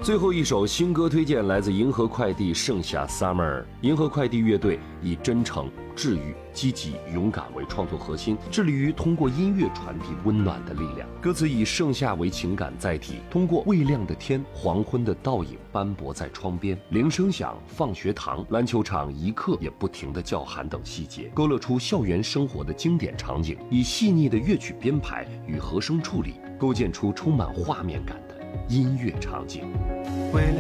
最后一首新歌推荐来自银河快递《盛夏 Summer》。银河快递乐队以真诚、治愈、积极、勇敢为创作核心，致力于通过音乐传递温暖的力量。歌词以盛夏为情感载体，通过未亮的天、黄昏的倒影斑驳在窗边、铃声响、放学堂、篮球场一刻也不停的叫喊等细节，勾勒出校园生活的经典场景，以细腻的乐曲编排与和声处理，构建出充满画面感的音乐场景。 为了